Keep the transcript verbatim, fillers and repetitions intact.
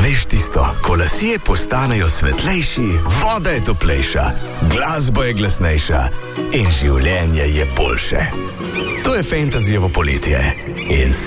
veš tisto, ko lasje postanejo svetlejši, voda je toplejša, glasba je glasnejša in življenje je boljše. To je Fantasyjevo poletje in